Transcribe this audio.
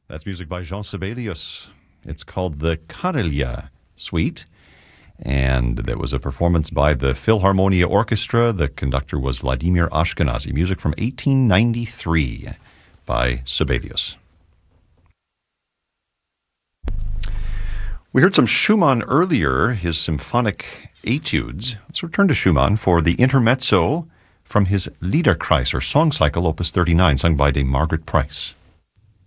That's music by Jean Sibelius. It's called the Karelia Suite, and there was a performance by the Philharmonia Orchestra. The conductor was Vladimir Ashkenazy. Music from 1893 by Sibelius. We heard some Schumann earlier, his symphonic etudes. Let's return to Schumann for the intermezzo from his Liederkreis, or Song Cycle, Opus 39, sung by Dame Margaret Price.